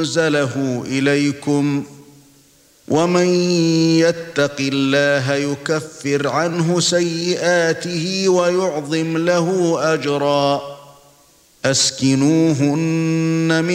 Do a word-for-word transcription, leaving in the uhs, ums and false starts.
أنزله إليكم ومن يتق الله يكفر عنه سيئاته ويعظم له أجرا أسكنوهن من